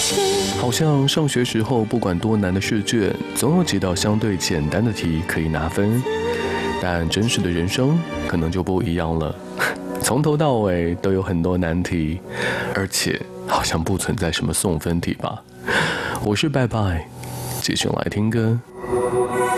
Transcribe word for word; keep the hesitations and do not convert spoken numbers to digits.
好像上学时候不管多难的试卷，总有几道相对简单的题可以拿分，但真实的人生可能就不一样了，从头到尾都有很多难题，而且好像不存在什么送分题吧。我是拜拜，继续来听歌。